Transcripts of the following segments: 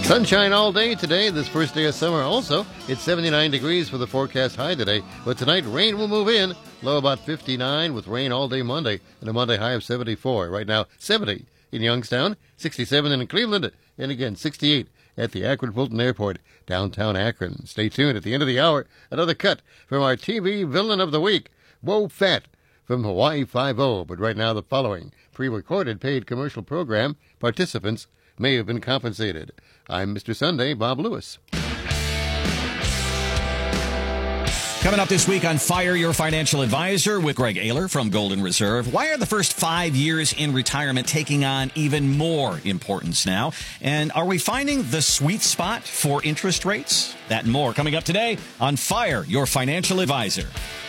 Sunshine all day today, this first day of summer. Also, it's 79 degrees for the forecast high today. But tonight, rain will move in. Low about 59 with rain all day Monday and a Monday high of 74. Right now, 70 in Youngstown, 67 in Cleveland, and again, 68 at the Akron-Fulton Airport, downtown Akron. Stay tuned. At the end of the hour, another cut from our TV Villain of the Week, Wo Fat from Hawaii Five-0. But right now, the following pre-recorded paid commercial program participants may have been compensated. I'm Mr. Sunday, Bob Lewis. Coming up this week on Fire Your Financial Advisor with Greg Ayler from Golden Reserve. Why are the first 5 years in retirement taking on even more importance now? And are we finding the sweet spot for interest rates? That and more coming up today on Fire Your Financial Advisor.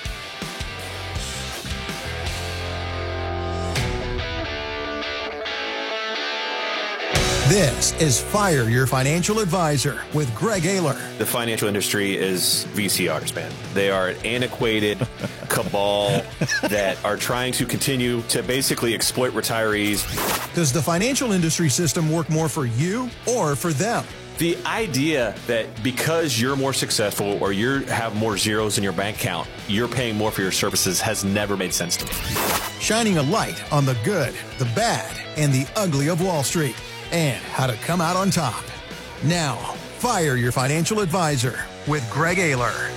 This is Fire Your Financial Advisor with Greg Ayler. The financial industry is VCRs, man. They are an antiquated cabal that are trying to continue to basically exploit retirees. Does the financial industry system work more for you or for them? The idea that because you're more successful or you have more zeros in your bank account, you're paying more for your services has never made sense to me. Shining a light on the good, the bad, and the ugly of Wall Street, and how to come out on top. Now, Fire Your Financial Advisor with Greg Ayler.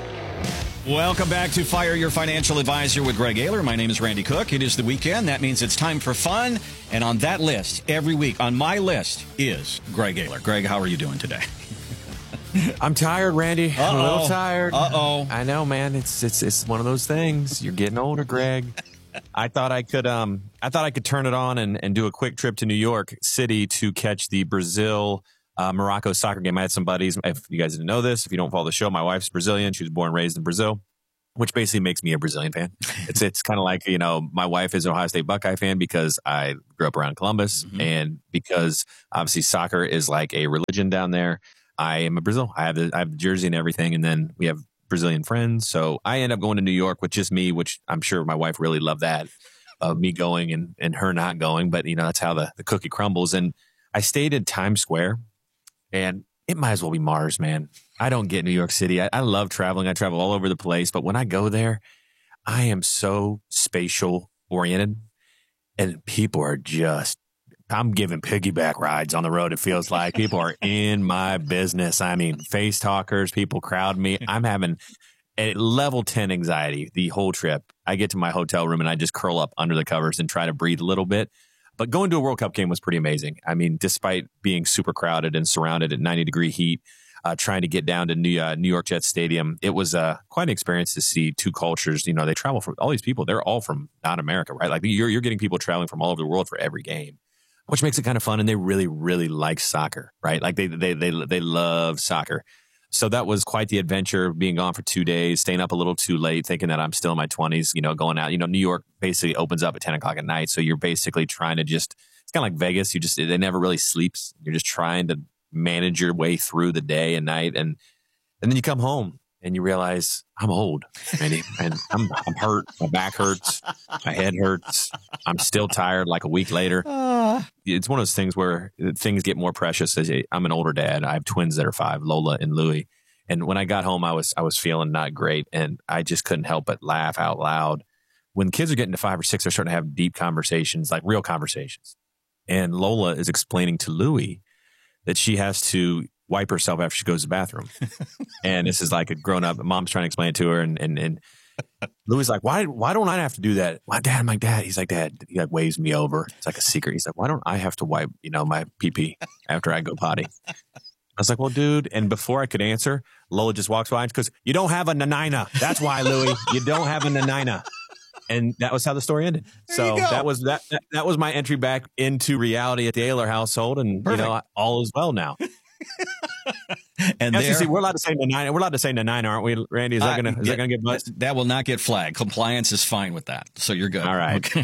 Welcome back to Fire Your Financial Advisor with Greg Ayler. My name is Randy Cook. It is the weekend. That means it's time for fun. And on that list, every week, on my list, is Greg Ayler. Greg, how are you doing today? I'm tired, Randy. I'm a little tired. Uh-oh. I know, man. It's one of those things. You're getting older, Greg. I thought I could turn it on and do a quick trip to New York City to catch the Brazil Morocco soccer game. I had some buddies. If you guys didn't know this, if you don't follow the show, my wife's Brazilian. She was born and raised in Brazil, which basically makes me a Brazilian fan. It's kind of like, my wife is an Ohio State Buckeye fan because I grew up around Columbus, and because obviously soccer is like a religion down there. I am a Brazil. I have the jersey and everything, and then we have Brazilian friends. So I end up going to New York with just me, which I'm sure my wife really loved that, me going and her not going. But, that's how the cookie crumbles. And I stayed in Times Square, and it might as well be Mars, man. I don't get New York City. I love traveling. I travel all over the place. But when I go there, I am so spatial oriented, and people are I'm giving piggyback rides on the road. It feels like people are in my business. I mean, face talkers, people crowd me. I'm having a level 10 anxiety the whole trip. I get to my hotel room and I just curl up under the covers and try to breathe a little bit. But going to a World Cup game was pretty amazing. I mean, despite being super crowded and surrounded at 90-degree heat, trying to get down to New York Jets Stadium, it was quite an experience to see two cultures. They travel from all these people. They're all from not America, right? Like you're getting people traveling from all over the world for every game, which makes it kind of fun. And they really, really like soccer, right? Like they love soccer. So that was quite the adventure, being gone for 2 days, staying up a little too late, thinking that I'm still in my 20s, going out. New York basically opens up at 10 o'clock at night. So you're basically trying to it's kind of like Vegas. They never really sleeps. You're just trying to manage your way through the day and night. And then you come home and you realize I'm old, Randy, and I'm hurt. My back hurts. My head hurts. I'm still tired like a week later. It's one of those things where things get more precious. I'm an older dad. I have twins that are 5, Lola and Louie. And when I got home, I was feeling not great. And I just couldn't help but laugh out loud. When kids are getting to 5 or 6, they're starting to have deep conversations, like real conversations. And Lola is explaining to Louie that she has to wipe herself after she goes to the bathroom. And this is like a grown up. Mom's trying to explain it to her. And Louis like, why don't I have to do that? Why, Dad? I'm like, Dad. He's like, Dad. He like waves me over. It's like a secret. He's like, why don't I have to wipe, my pee-pee after I go potty? I was like, well, dude. And before I could answer, Lola just walks by and goes, you don't have a nanina. That's why, Louis. You don't have a nanina. And that was how the story ended. So that was my entry back into reality at the Ayler household. And, all is well now. And SEC, we're allowed to say nine. We're allowed to say nine, aren't we, Randy? Is that going to get buzzed? That will not get flagged. Compliance is fine with that, so you're good. All right. Okay.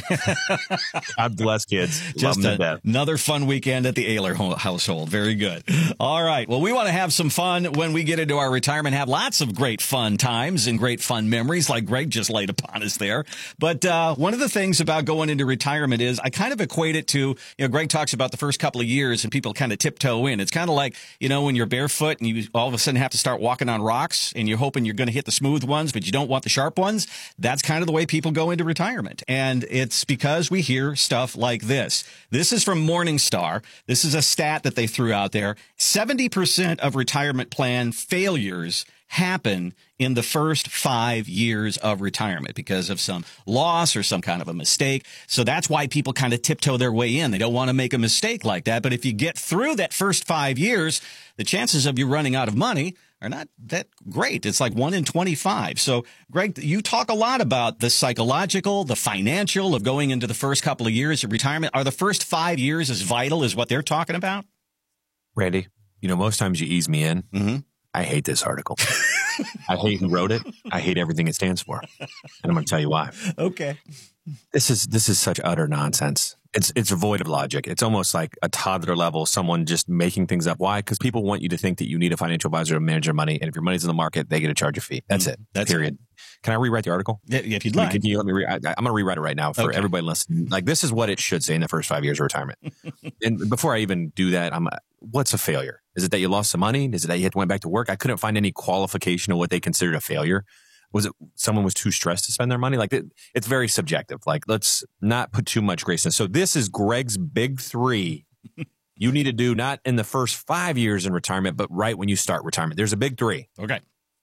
God bless kids. Just another fun weekend at the Ayler household. Very good. All right. Well, we want to have some fun when we get into our retirement. Have lots of great fun times and great fun memories, like Greg just laid upon us there. But one of the things about going into retirement is I kind of equate it to, Greg talks about the first couple of years and people kind of tiptoe in. It's kind of like, when you're barefoot and you all of a sudden have to start walking on rocks and you're hoping you're going to hit the smooth ones, but you don't want the sharp ones. That's kind of the way people go into retirement. And it's because we hear stuff like this. This is from Morningstar. This is a stat that they threw out there. 70% of retirement plan failures happen in the first 5 years of retirement because of some loss or some kind of a mistake. So that's why people kind of tiptoe their way in. They don't want to make a mistake like that. But if you get through that first 5 years, the chances of you running out of money are not that great. It's like 1 in 25. So, Greg, you talk a lot about the psychological, the financial of going into the first couple of years of retirement. Are the first 5 years as vital as what they're talking about? Randy, most times you ease me in. Mm-hmm. I hate this article. I hate who wrote it. I hate everything it stands for. And I'm going to tell you why. Okay. This is such utter nonsense. It's void of logic. It's almost like a toddler level, someone just making things up. Why? Because people want you to think that you need a financial advisor to manage your money. And if your money's in the market, they get to charge a fee. That's it. That's period. It. Can I rewrite the article? Yeah, if you'd like. Can you let me I'm going to rewrite it right now for everybody listening. Like, this is what it should say in the first 5 years of retirement. And before I even do that, what's a failure? Is it that you lost some money? Is it that you went back to work? I couldn't find any qualification of what they considered a failure. Was it someone was too stressed to spend their money? Like, it's very subjective. Like, let's not put too much grace in. So this is Greg's big three you need to do, not in the first 5 years in retirement, but right when you start retirement. There's a big three. Okay.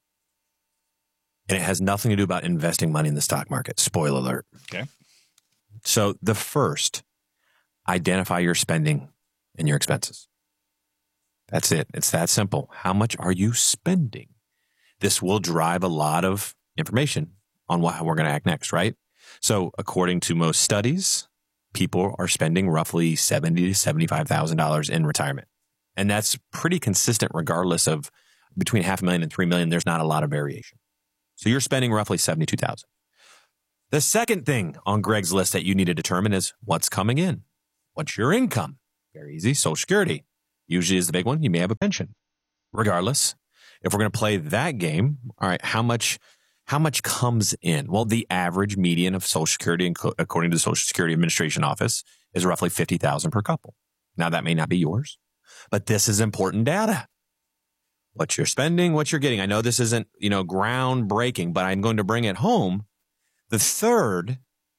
And it has nothing to do about investing money in the stock market. Spoiler alert. Okay. So the first, identify your spending and your expenses. That's it. It's that simple. How much are you spending? This will drive a lot of information on how we're going to act next, right? So according to most studies, people are spending roughly $70,000 to $75,000 in retirement. And that's pretty consistent regardless of between $500,000 and $3 million. There's not a lot of variation. So you're spending roughly $72,000. The second thing on Greg's list that you need to determine is what's coming in. What's your income? Very easy. Social Security usually is the big one. You may have a pension. Regardless, if we're going to play that game, all right, how much comes in? Well, the average median of Social Security, according to the Social Security Administration Office, is roughly $50,000 per couple. Now, that may not be yours, but this is important data. What you're spending, what you're getting. I know this isn't, groundbreaking, but I'm going to bring it home. The third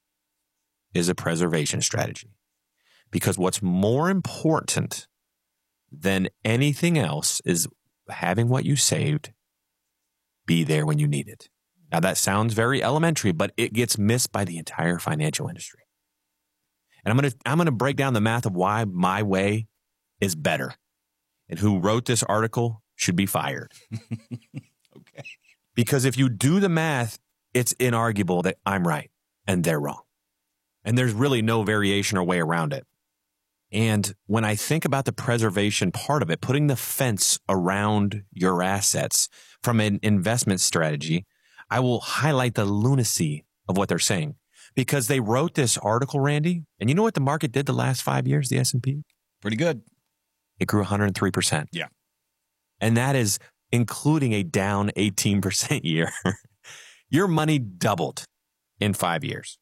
is a preservation strategy, because what's more important than anything else is having what you saved be there when you need it. Now, that sounds very elementary, but it gets missed by the entire financial industry. And I'm going to break down the math of why my way is better, and who wrote this article should be fired. Okay. Because if you do the math, it's inarguable that I'm right and they're wrong. And there's really no variation or way around it. And when I think about the preservation part of it, putting the fence around your assets from an investment strategy, I will highlight the lunacy of what they're saying. Because they wrote this article, Randy, and you know what the market did the last 5 years, the S&P? Pretty good. It grew 103%. Yeah. And that is including a down 18% year. Your money doubled in 5 years.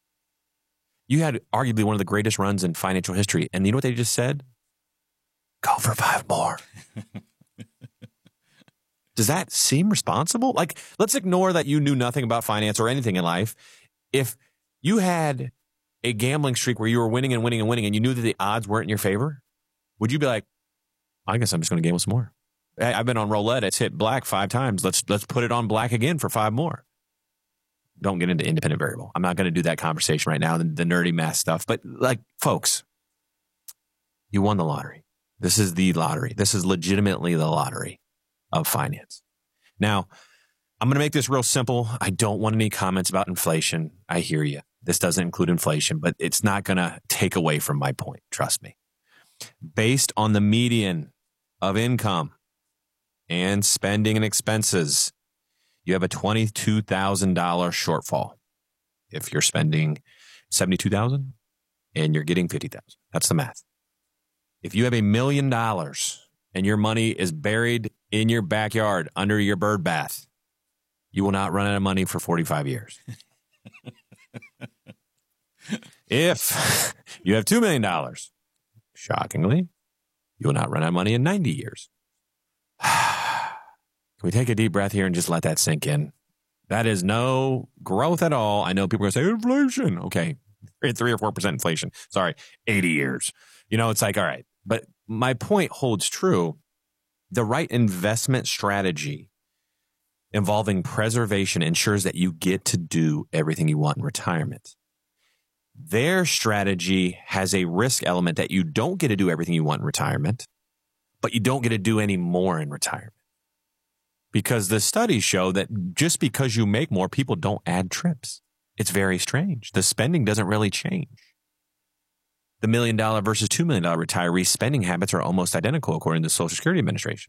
You had arguably one of the greatest runs in financial history. And you know what they just said? Go for 5 more. Does that seem responsible? Like, let's ignore that you knew nothing about finance or anything in life. If you had a gambling streak where you were winning and winning and winning, and you knew that the odds weren't in your favor, would you be like, I guess I'm just going to gamble some more? I've been on roulette. It's hit black 5 times. Let's put it on black again for 5 more. Don't get into independent variable. I'm not going to do that conversation right now, the nerdy math stuff. But like, folks, you won the lottery. This is the lottery. This is legitimately the lottery of finance. Now, I'm going to make this real simple. I don't want any comments about inflation. I hear you. This doesn't include inflation, but it's not going to take away from my point. Trust me. Based on the median of income and spending and expenses, you have a $22,000 shortfall. If you're spending $72,000 and you're getting $50,000, that's the math. If you have $1 million and your money is buried in your backyard under your bird bath, you will not run out of money for 45 years. If you have $2 million, shockingly, you will not run out of money in 90 years. Can we take a deep breath here and just let that sink in? That is no growth at all. I know people are going to say inflation. Okay, 3 or 4% inflation. Sorry, 80 years. It's like, all right. But my point holds true. The right investment strategy involving preservation ensures that you get to do everything you want in retirement. Their strategy has a risk element that you don't get to do everything you want in retirement, but you don't get to do any more in retirement. Because the studies show that just because you make more, people don't add trips. It's very strange. The spending doesn't really change. The $1 million versus $2 million retiree spending habits are almost identical, according to the Social Security Administration.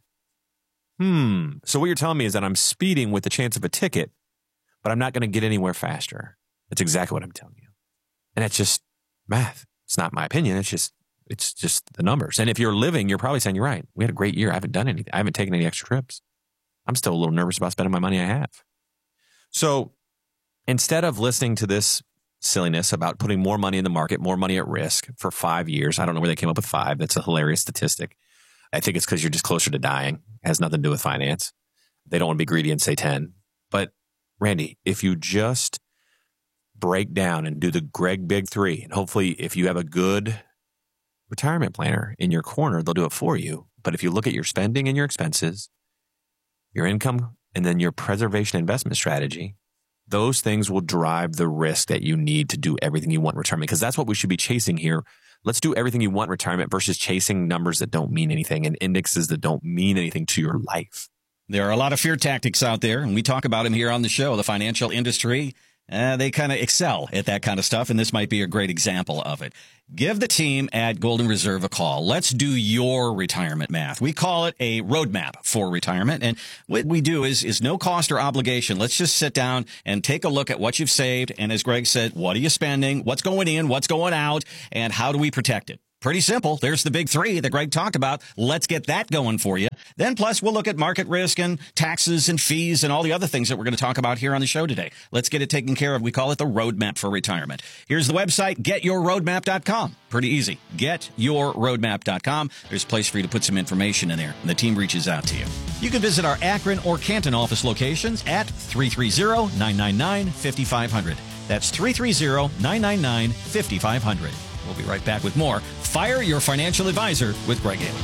So what you're telling me is that I'm speeding with the chance of a ticket, but I'm not going to get anywhere faster. That's exactly what I'm telling you. And it's just math. It's not my opinion. It's just the numbers. And if you're living, you're probably saying, you're right. We had a great year. I haven't done anything. I haven't taken any extra trips. I'm still a little nervous about spending my money I have. So instead of listening to this silliness about putting more money in the market, more money at risk for 5 years, I don't know where they came up with 5. That's a hilarious statistic. I think it's because you're just closer to dying. It has nothing to do with finance. They don't want to be greedy and say 10. But Randy, if you just break down and do the Greg Big 3, and hopefully if you have a good retirement planner in your corner, they'll do it for you. But if you look at your spending and your expenses, your income, and then your preservation investment strategy, those things will drive the risk that you need to do everything you want in retirement, because that's what we should be chasing here. Let's do everything you want in retirement versus chasing numbers that don't mean anything and indexes that don't mean anything to your life. There are a lot of fear tactics out there, and we talk about them here on the show. The financial industry, they kind of excel at that kind of stuff, and this might be a great example of it. Give the team at Golden Reserve a call. Let's do your retirement math. We call it a roadmap for retirement, and what we do is no cost or obligation. Let's just sit down and take a look at what you've saved, and as Greg said, what are you spending, what's going in, what's going out, and how do we protect it? Pretty simple. There's the big 3 that Greg talked about. Let's get that going for you. Then plus we'll look at market risk and taxes and fees and all the other things that we're going to talk about here on the show today. Let's get it taken care of. We call it the roadmap for retirement. Here's the website, getyourroadmap.com. Pretty easy. Getyourroadmap.com. There's a place for you to put some information in there, and the team reaches out to you. You can visit our Akron or Canton office locations at 330-999-5500. That's 330-999-5500. We'll be right back with more Fire Your Financial Advisor with Greg Ayler.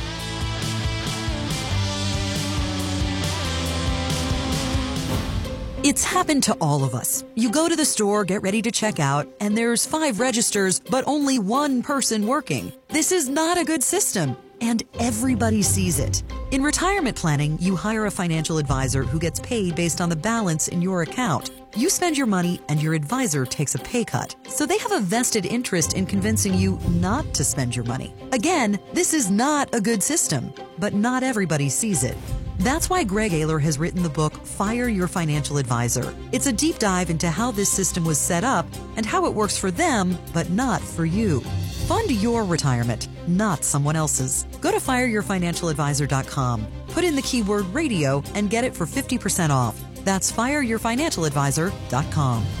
It's happened to all of us. You go to the store, get ready to check out, and there's 5 registers, but only 1 person working. This is not a good system, and everybody sees it. In retirement planning, you hire a financial advisor who gets paid based on the balance in your account. You spend your money and your advisor takes a pay cut. So they have a vested interest in convincing you not to spend your money. Again, this is not a good system, but not everybody sees it. That's why Greg Ayler has written the book, Fire Your Financial Advisor. It's a deep dive into how this system was set up and how it works for them, but not for you. Fund your retirement, not someone else's. Go to fireyourfinancialadvisor.com. Put in the keyword radio and get it for 50% off. That's fireyourfinancialadvisor.com.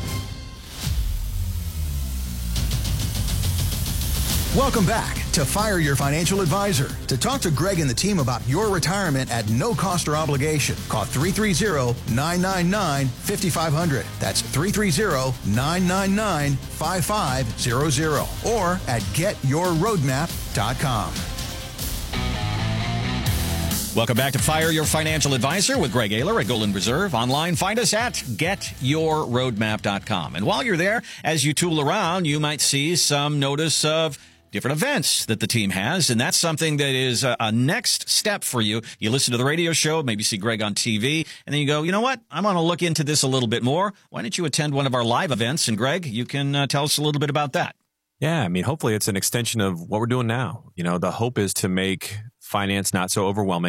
Welcome back to Fire Your Financial Advisor. To talk to Greg and the team about your retirement at no cost or obligation, call 330-999-5500. That's 330-999-5500 or at getyourroadmap.com. Welcome back to Fire Your Financial Advisor with Greg Ayler at Golden Reserve. Online, find us at getyourroadmap.com. And while you're there, as you tool around, you might see some notice of different events that the team has, and that's something that is a next step for you. You listen to the radio show, maybe see Greg on TV, and then you go, you know what? I want to look into this a little bit more. Why don't you attend one of our live events? And Greg, you can tell us a little bit about that. Yeah, I mean, hopefully it's an extension of what we're doing now. You know, the hope is to make finance not so overwhelming.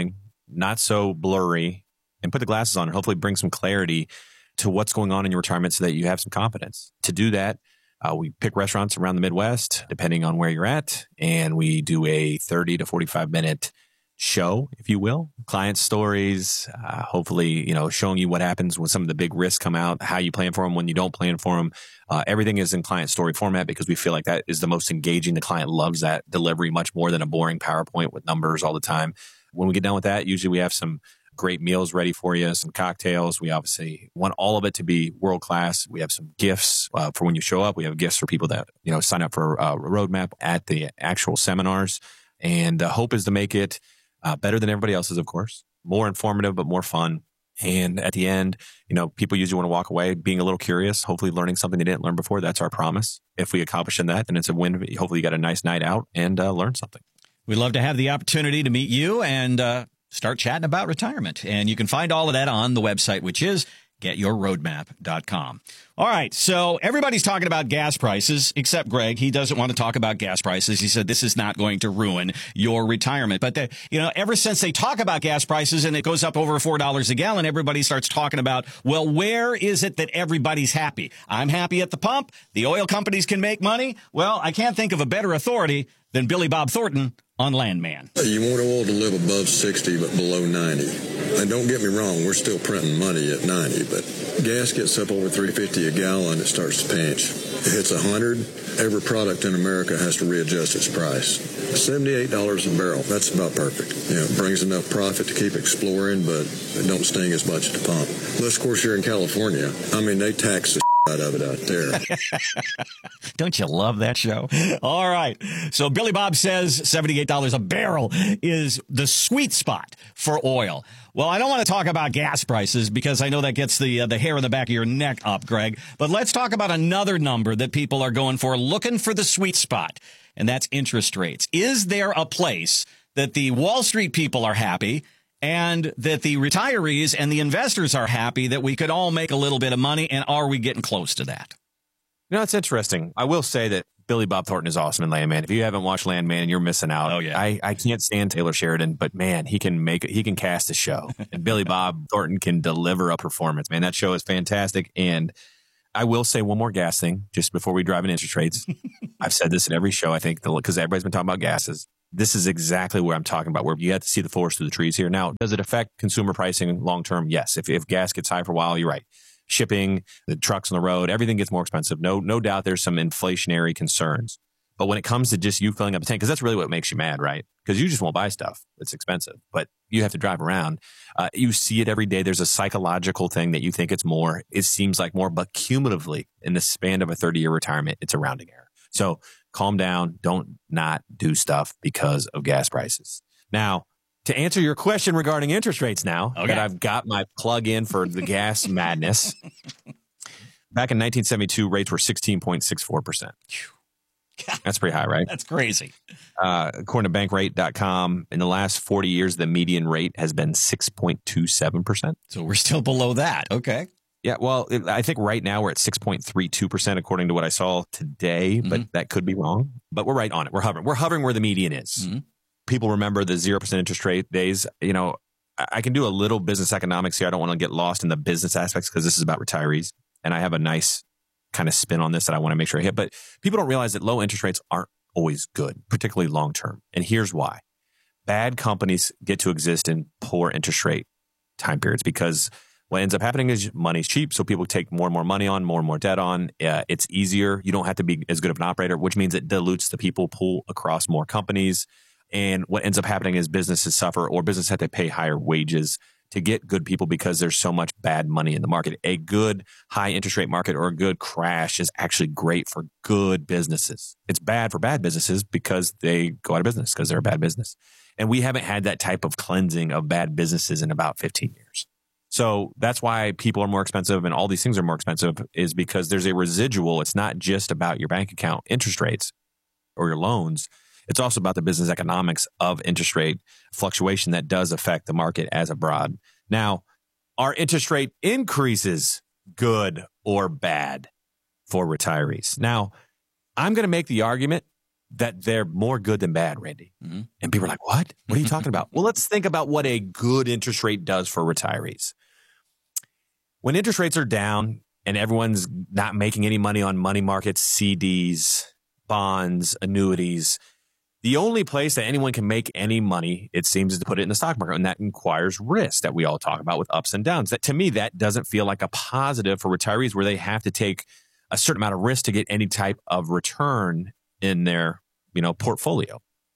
not so blurry, and put the glasses on and hopefully bring some clarity to what's going on in your retirement so that you have some confidence. To do that, we pick restaurants around the Midwest, depending on where you're at, and we do a 30 to 45-minute show, if you will, client stories, hopefully, showing you what happens when some of the big risks come out, how you plan for them, when you don't plan for them. Everything is in client story format because we feel like that is the most engaging. The client loves that delivery much more than a boring PowerPoint with numbers all the time. When we get done with that, usually we have some great meals ready for you, some cocktails. We obviously want all of it to be world class. We have some gifts for when you show up. We have gifts for people that sign up for a roadmap at the actual seminars. And the hope is to make it better than everybody else's, of course, more informative, but more fun. And at the end, people usually want to walk away being a little curious, hopefully learning something they didn't learn before. That's our promise. If we accomplish that, then it's a win. Hopefully you got a nice night out and learn something. We'd love to have the opportunity to meet you and start chatting about retirement. And you can find all of that on the website, which is getyourroadmap.com. All right. So everybody's talking about gas prices, except Greg. He doesn't want to talk about gas prices. He said this is not going to ruin your retirement. But, ever since they talk about gas prices and it goes up over $4 a gallon, everybody starts talking about, well, where is it that everybody's happy? I'm happy at the pump. The oil companies can make money. Well, I can't think of a better authority than Billy Bob Thornton on Landman. You want oil to live above 60 but below 90. And don't get me wrong, we're still printing money at 90, but gas gets up over $3.50 a gallon, it starts to pinch. It hits 100, every product in America has to readjust its price. $78 a barrel, that's about perfect. It brings enough profit to keep exploring, but it don't sting as much at the pump. Unless, of course, you're in California. They tax the out of it out there. Don't you love that show? All right. So Billy Bob says $78 a barrel is the sweet spot for oil. Well, I don't want to talk about gas prices because I know that gets the hair on the back of your neck up, Greg. But let's talk about another number that people are going for, looking for the sweet spot, and that's interest rates. Is there a place that the Wall Street people are happy and that the retirees and the investors are happy that we could all make a little bit of money? And are we getting close to that? It's interesting. I will say that Billy Bob Thornton is awesome in Landman. If you haven't watched Landman, you're missing out. Oh, yeah. I can't stand Taylor Sheridan, but man, he can cast a show. And Billy Bob Thornton can deliver a performance. Man, that show is fantastic. And I will say one more gas thing just before we drive in interest rates. I've said this in every show, I think, because everybody's been talking about gases. This is exactly where I'm talking about, where you have to see the forest through the trees here. Now, does it affect consumer pricing long term? Yes. If gas gets high for a while, you're right. Shipping, the trucks on the road, everything gets more expensive. No doubt there's some inflationary concerns. But when it comes to just you filling up a tank, because that's really what makes you mad, right? Because you just won't buy stuff. It's expensive, but you have to drive around. You see it every day. There's a psychological thing that you think it's more. It seems like more, but cumulatively in the span of a 30-year retirement, it's a rounding error. So calm down. Don't not do stuff because of gas prices. Now, to answer your question regarding interest rates now, that I've got my plug in for the gas madness. Back in 1972, rates were 16.64%. That's pretty high, right? That's crazy. According to bankrate.com, in the last 40 years, the median rate has been 6.27%. So we're still below that. Okay. Yeah, well, I think right now we're at 6.32% according to what I saw today, but that could be wrong. But we're right on it. We're hovering. We're hovering where the median is. Mm-hmm. People remember the 0% interest rate days. I can do a little business economics here. I don't want to get lost in the business aspects because this is about retirees. And I have a nice kind of spin on this that I want to make sure I hit. But people don't realize that low interest rates aren't always good, particularly long term. And here's why. Bad companies get to exist in poor interest rate time periods because what ends up happening is money's cheap. So people take more and more money on, more and more debt on. It's easier. You don't have to be as good of an operator, which means it dilutes the people pool across more companies. And what ends up happening is businesses suffer or businesses have to pay higher wages to get good people because there's so much bad money in the market. A good high interest rate market or a good crash is actually great for good businesses. It's bad for bad businesses because they go out of business because they're a bad business. And we haven't had that type of cleansing of bad businesses in about 15 years. So that's why people are more expensive and all these things are more expensive is because there's a residual. It's not just about your bank account interest rates or your loans. It's also about the business economics of interest rate fluctuation that does affect the market as a broad. Now, are interest rate increases good or bad for retirees? Now, I'm going to make the argument that they're more good than bad, Randy. Mm-hmm. And people are like, what? What are you talking about? Well, let's think about what a good interest rate does for retirees. When interest rates are down and everyone's not making any money on money markets, CDs, bonds, annuities, the only place that anyone can make any money, it seems, is to put it in the stock market. And that requires risk that we all talk about with ups and downs. That, to me, that doesn't feel like a positive for retirees where they have to take a certain amount of risk to get any type of return in their, portfolio.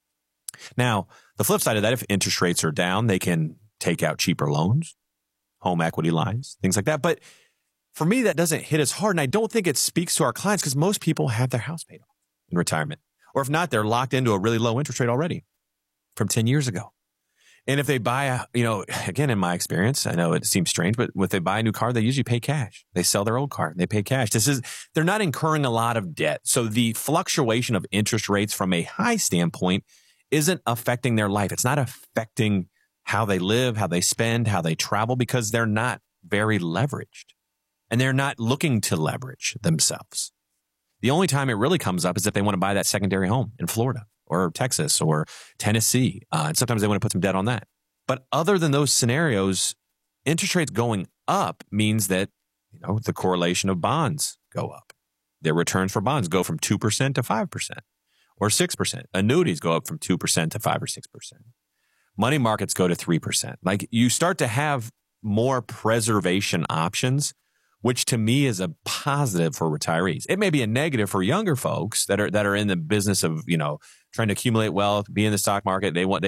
Now, the flip side of that, if interest rates are down, they can take out cheaper loans, home equity lines, things like that. But for me, that doesn't hit as hard. And I don't think it speaks to our clients because most people have their house paid off in retirement. Or if not, they're locked into a really low interest rate already from 10 years ago. And if they buy again, in my experience, I know it seems strange, but if they buy a new car, they usually pay cash. They sell their old car and they pay cash. They're not incurring a lot of debt. So the fluctuation of interest rates from a high standpoint isn't affecting their life. It's not affecting how they live, how they spend, how they travel, because they're not very leveraged and they're not looking to leverage themselves. The only time it really comes up is if they want to buy that secondary home in Florida or Texas or Tennessee. And sometimes they want to put some debt on that. But other than those scenarios, interest rates going up means that, the correlation of bonds go up. Their returns for bonds go from 2% to 5% or 6%. Annuities go up from 2% to 5 or 6%. Money markets go to 3%. Like, you start to have more preservation options, which to me is a positive for retirees. It may be a negative for younger folks that are in the business of, trying to accumulate wealth, be in the stock market. They want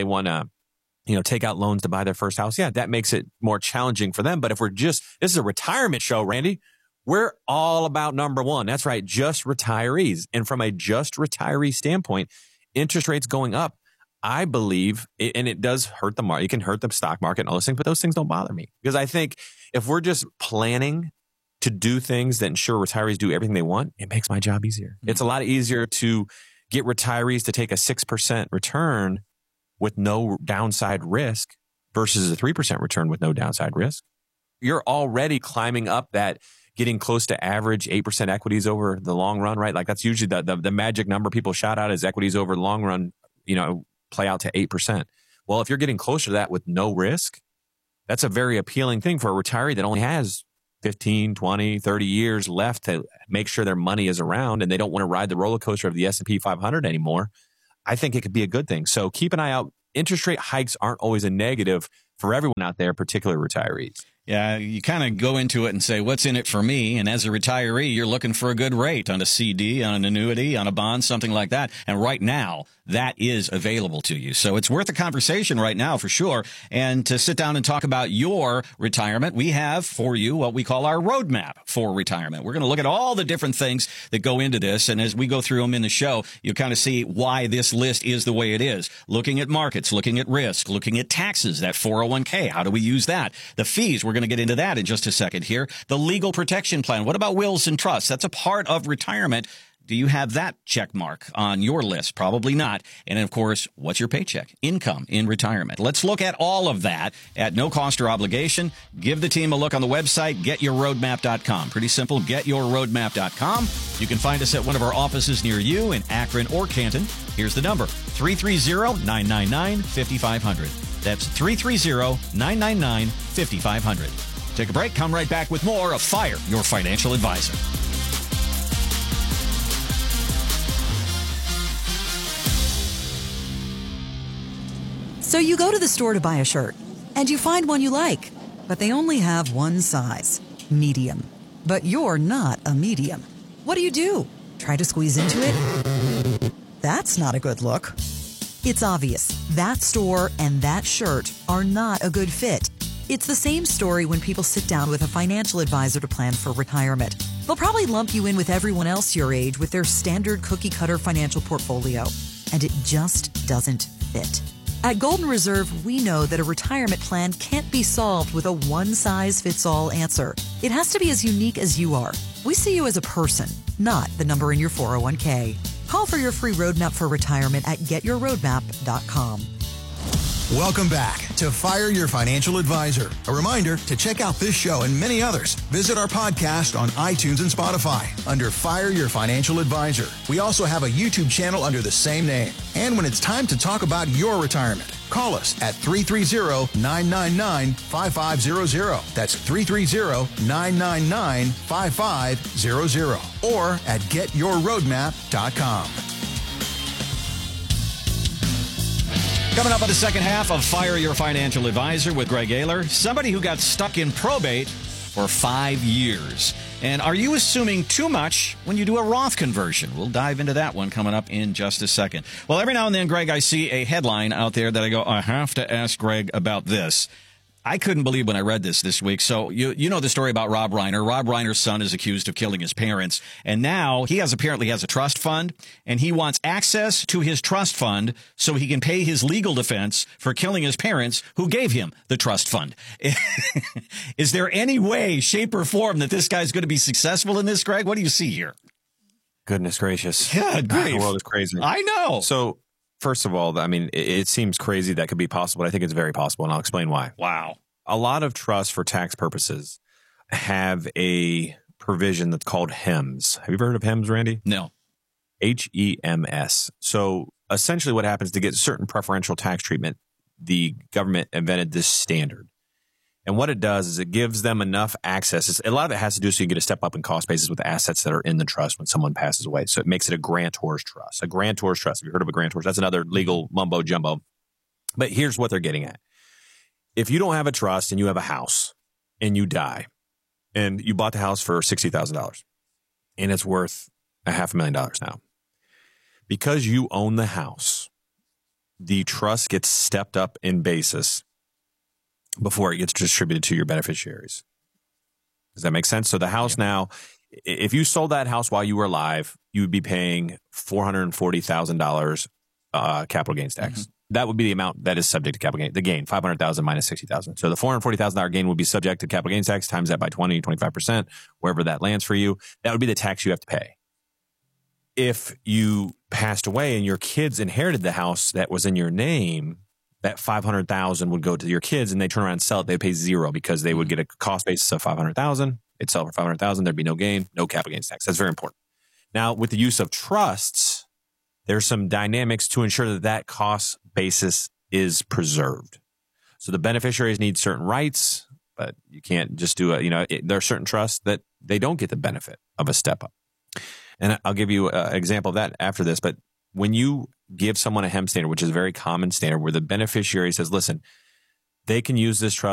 to, take out loans to buy their first house. Yeah, that makes it more challenging for them. But if this is a retirement show, Randy, we're all about number one. That's right, just retirees. And from a just retiree standpoint, interest rates going up, I believe, and it does hurt the market. It can hurt the stock market and all those things, but those things don't bother me. Because I think if we're just planning to do things that ensure retirees do everything they want, it makes my job easier. Mm-hmm. It's a lot easier to get retirees to take a 6% return with no downside risk versus a 3% return with no downside risk. You're already climbing up that, getting close to average 8% equities over the long run, right? Like, that's usually the magic number people shout out is equities over the long run, play out to 8%. Well, if you're getting closer to that with no risk, that's a very appealing thing for a retiree that only has 15, 20, 30 years left to make sure their money is around and they don't want to ride the roller coaster of the S&P 500 anymore. I think it could be a good thing. So keep an eye out. Interest rate hikes aren't always a negative for everyone out there, particularly retirees. Yeah, you kind of go into it and say, what's in it for me? And as a retiree, you're looking for a good rate on a CD, on an annuity, on a bond, something like that. And right now, that is available to you. So it's worth a conversation right now for sure. And to sit down and talk about your retirement, we have for you what we call our roadmap for retirement. We're going to look at all the different things that go into this. And as we go through them in the show, you kind of see why this list is the way it is. Looking at markets, looking at risk, looking at taxes, that 401k. How do we use that? The fees, we're going to get into that in just a second here. The legal protection plan. What about wills and trusts? That's a part of retirement. Do you have that check mark on your list? Probably not. And of course, what's your paycheck? Income in retirement. Let's look at all of that at no cost or obligation. Give the team a look on the website, getyourroadmap.com. Pretty simple, getyourroadmap.com. You can find us at one of our offices near you in Akron or Canton. Here's the number, 330-999-5500. That's 330-999-5500. Take a break. Come right back with more of Fire Your Financial Advisor. So you go to the store to buy a shirt, and you find one you like, but they only have one size, medium. But you're not a medium. What do? Try to squeeze into it? That's not a good look. It's obvious. That store and that shirt are not a good fit. It's the same story when people sit down with a financial advisor to plan for retirement. They'll probably lump you in with everyone else your age with their standard cookie-cutter financial portfolio, and it just doesn't fit. At Golden Reserve, we know that a retirement plan can't be solved with a one-size-fits-all answer. It has to be as unique as you are. We see you as a person, not the number in your 401k. Call for your free roadmap for retirement at getyourroadmap.com. Welcome back to Fire Your Financial Advisor. A reminder to check out this show and many others. Visit our podcast on iTunes and Spotify under Fire Your Financial Advisor. We also have a YouTube channel under the same name. And when it's time to talk about your retirement, call us at 330-999-5500. That's 330-999-5500 or at getyourroadmap.com. Coming up on the second half of Fire Your Financial Advisor with Greg Ayler, somebody who got stuck in probate for 5 years. And are you assuming too much when you do a Roth conversion? We'll dive into that one coming up in just a second. Well, every now and then, Greg, I see a headline out there that I go, I have to ask Greg about this. I couldn't believe when I read this week. So you know the story about Rob Reiner. Rob Reiner's son is accused of killing his parents. And now he apparently has a trust fund, and he wants access to his trust fund so he can pay his legal defense for killing his parents who gave him the trust fund. Is there any way, shape, or form that this guy's going to be successful in this, Greg? What do you see here? Goodness gracious. Yeah, great. The world is crazy. I know. So, first of all, I mean, it seems crazy that could be possible, but I think it's very possible, and I'll explain why. Wow. A lot of trusts for tax purposes have a provision that's called HEMS. Have you ever heard of HEMS, Randy? No. HEMS. So essentially what happens to get certain preferential tax treatment, the government invented this standard. And what it does is it gives them enough access. A lot of it has to do so you get a step up in cost basis with the assets that are in the trust when someone passes away. So it makes it a grantor's trust. A grantor's trust. Have you heard of a grantor's? That's another legal mumbo jumbo. But here's what they're getting at. If you don't have a trust and you have a house and you die and you bought the house for $60,000 and it's worth $500,000 now, because you own the house, the trust gets stepped up in basis before it gets distributed to your beneficiaries. Does that make sense? So the house now, if you sold that house while you were alive, you would be paying $440,000 capital gains tax. Mm-hmm. That would be the amount that is subject to capital gain. The gain, $500,000 minus $60,000. So the $440,000 gain would be subject to capital gains tax, times that by 20, 25%, wherever that lands for you. That would be the tax you have to pay. If you passed away and your kids inherited the house that was in your name, that $500,000 would go to your kids, and they turn around and sell it. They pay zero because they would get a cost basis of $500,000. It'd sell for $500,000. There'd be no gain, no capital gains tax. That's very important. Now, with the use of trusts, there's some dynamics to ensure that that cost basis is preserved. So the beneficiaries need certain rights, but you can't just do there are certain trusts that they don't get the benefit of a step up. And I'll give you an example of that after this. But when you give someone a HEMS standard, which is a very common standard, where the beneficiary says, listen, they can use this trust